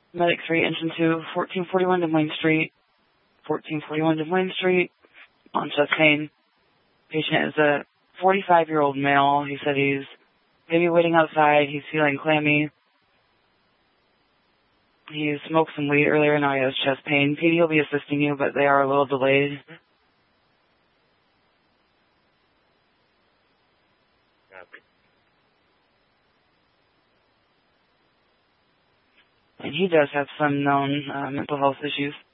Medic 3, Engine 2, 1441 Des Moines Street. 1441 Des Moines Street, on chest pain. Patient is a 45-year-old male. He said he's maybe waiting outside. He's feeling clammy. He smoked some weed earlier. Now he has chest pain. PD will be assisting you, but they are a little delayed. And he does have some known mental health issues.